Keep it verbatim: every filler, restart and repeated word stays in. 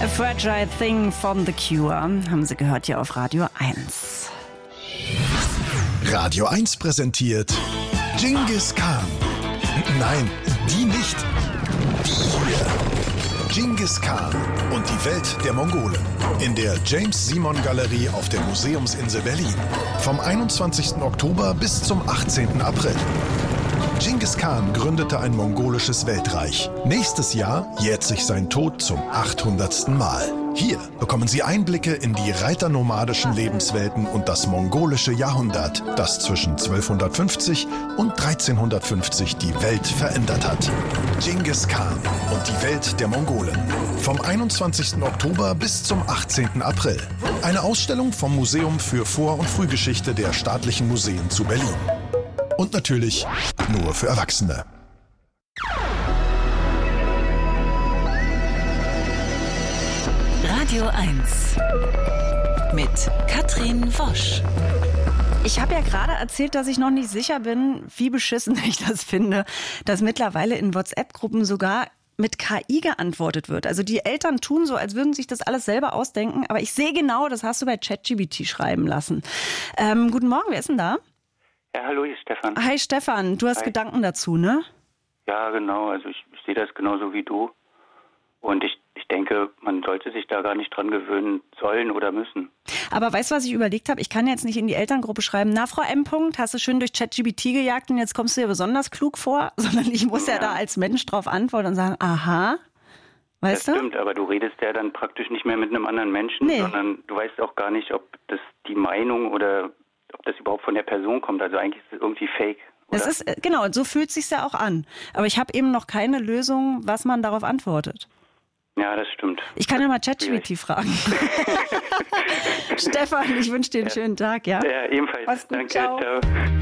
A Fragile Thing von The Cure haben Sie gehört hier auf Radio eins. Radio eins präsentiert Genghis Khan. Nein, die nicht. Die hier. Genghis Khan und die Welt der Mongolen. In der James-Simon-Galerie auf der Museumsinsel Berlin. Vom einundzwanzigsten Oktober bis zum achtzehnten April. Genghis Khan gründete ein mongolisches Weltreich. Nächstes Jahr jährt sich sein Tod zum achthundertsten Mal. Hier bekommen Sie Einblicke in die reiternomadischen Lebenswelten und das mongolische Jahrhundert, das zwischen zwölfhundertfünfzig und dreizehnhundertfünfzig die Welt verändert hat. Genghis Khan und die Welt der Mongolen. Vom einundzwanzigsten Oktober bis zum achtzehnten April. Eine Ausstellung vom Museum für Vor- und Frühgeschichte der Staatlichen Museen zu Berlin. Und natürlich nur für Erwachsene. Radio eins mit Katrin Wosch. Ich habe ja gerade erzählt, dass ich noch nicht sicher bin, wie beschissen ich das finde, dass mittlerweile in WhatsApp-Gruppen sogar mit K I geantwortet wird. Also die Eltern tun so, als würden sich das alles selber ausdenken, aber ich sehe genau, das hast du bei ChatGPT schreiben lassen. Ähm, guten Morgen, wer ist denn da? Ja, hallo, hier ist Stefan. Hi Stefan, du hast Hi. Gedanken dazu, ne? Ja, genau, also ich, ich sehe das genauso wie du. Und ich, ich denke, man sollte sich da gar nicht dran gewöhnen sollen oder müssen. Aber weißt du, was ich überlegt habe? Ich kann jetzt nicht in die Elterngruppe schreiben, na Frau M. hast du schön durch ChatGPT gejagt und jetzt kommst du dir besonders klug vor, sondern ich muss ja, ja da als Mensch drauf antworten und sagen, aha, weißt das du? Stimmt, aber du redest ja dann praktisch nicht mehr mit einem anderen Menschen, Nee. sondern du weißt auch gar nicht, ob das die Meinung oder ob das überhaupt von der Person kommt. Also eigentlich ist es irgendwie fake. Oder? Das ist, äh, genau, und so fühlt es sich ja auch an. Aber ich habe eben noch keine Lösung, was man darauf antwortet. Ja, das stimmt. Ich kann ja mal ChatGPT fragen. Stefan, ich wünsche dir einen Ja. schönen Tag, ja? Ja, ebenfalls. Mach's gut, Danke, ciao. ciao.